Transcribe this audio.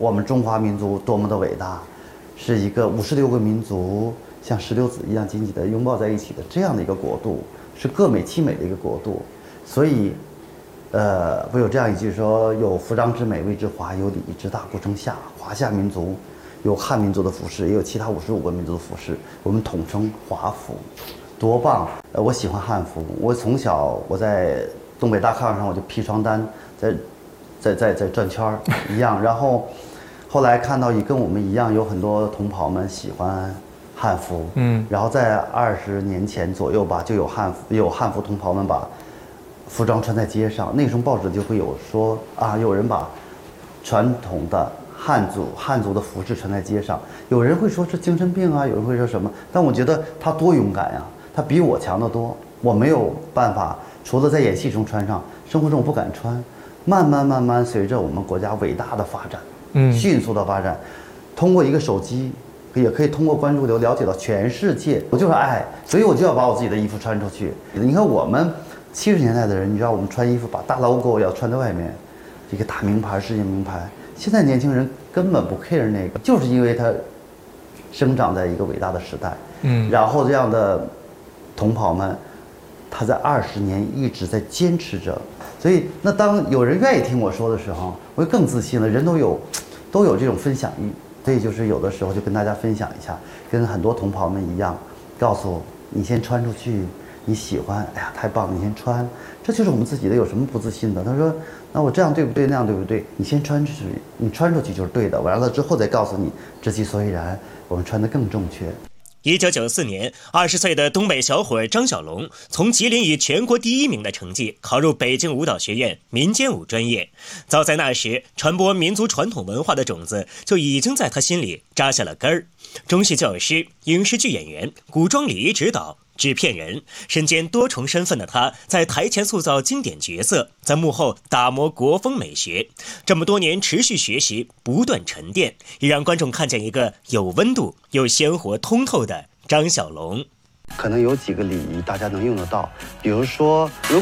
我们中华民族多么的伟大，是一个56个民族像石榴籽一样紧紧地拥抱在一起的这样的一个国度，是各美其美的一个国度。所以，不有这样一句说：有服装之美谓之华，有礼仪之大故称夏。华夏民族有汉民族的服饰，也有其他55个民族的服饰，我们统称华服，多棒！我喜欢汉服，我从小我在东北大炕上我就披床单，在转圈一样。然后后来看到也跟我们一样，有很多同袍们喜欢汉服，然后在20年前左右吧，就有汉服同袍们把服装穿在街上。那时候报纸就会有说啊，有人把传统的汉族的服饰穿在街上，有人会说是精神病啊，有人会说什么，但我觉得他多勇敢呀，他比我强得多。我没有办法，除了在演戏中穿上，生活中我不敢穿。慢慢随着我们国家伟大的发展，迅速的发展，通过一个手机，也可以通过关注流了解到全世界。我就是爱，所以我就要把我自己的衣服穿出去。你看我们70年代的人，你知道我们穿衣服把大 logo 要穿在外面，一个大名牌，世界名牌。现在年轻人根本不 care 那个，就是因为他生长在一个伟大的时代，然后这样的同袍们，他在20年一直在坚持着。所以那当有人愿意听我说的时候，我就更自信了。人都有这种分享欲，所以就是有的时候就跟大家分享一下，跟很多同袍们一样，告诉你先穿出去，你喜欢，哎呀太棒了，你先穿，这就是我们自己的，有什么不自信的？他说，那我这样对不对？那样对不对？你先穿出去，你穿出去就是对的。完了之后再告诉你知其所以然，我们穿得更正确。 1994年，20岁的东北小伙张小龙从吉林以全国第1名的成绩考入北京舞蹈学院民间舞专业。早在那时，传播民族传统文化的种子就已经在他心里扎下了根儿。中戏教师、影视剧演员、古装礼仪指导、制片人，身兼多重身份的他，在台前塑造经典角色，在幕后打磨国风美学。这么多年持续学习，不断沉淀，也让观众看见一个有温度又鲜活通透的张小龙。 可能有几个礼仪大家能用得到，比如说